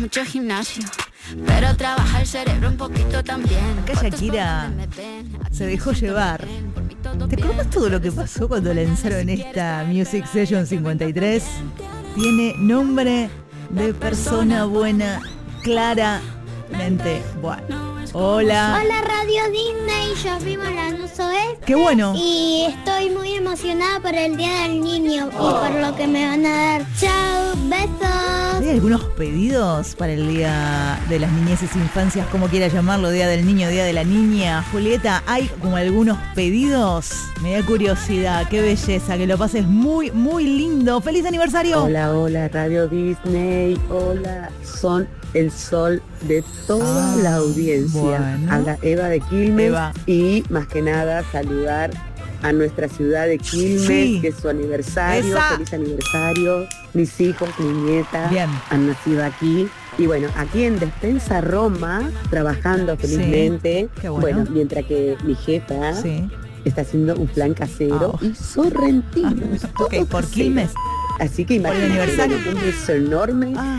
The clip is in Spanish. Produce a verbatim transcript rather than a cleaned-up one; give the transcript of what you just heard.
mucho gimnasio, pero trabaja el cerebro un poquito también. Acá Shakira se dejó llevar. ¿Te acuerdas todo lo que pasó cuando lanzaron esta Music Session cincuenta y tres? Tiene nombre de persona buena, claramente buena. Hola. Hola Radio Disney, yo vivo en Lanús Oeste. Qué bueno. Y estoy muy emocionada por el Día del Niño y por lo que me van a dar. Chao, besos. ¿Hay algunos pedidos para el Día de las Niñeces e Infancias, como quiera llamarlo, Día del Niño, Día de la Niña? Julieta, ¿hay como algunos pedidos? Me da curiosidad, qué belleza, que lo pases muy, muy lindo. ¡Feliz aniversario! Hola, hola, Radio Disney. Hola, son el sol de toda ah, la audiencia. Bueno. Habla Eva de Quilmes. Eva. Y más que nada saludar a nuestra ciudad de Quilmes, sí, que es su aniversario. Esa. Feliz aniversario. Mis hijos, mi nieta Bien. han nacido aquí. Y bueno, aquí en Despensa Roma, trabajando felizmente. Sí, qué bueno. Bueno, mientras que mi jefa sí. está haciendo un plan casero oh. y sorrentino. Ah, ok, por Quilmes. Así que imagínate, un beso enorme. Ah.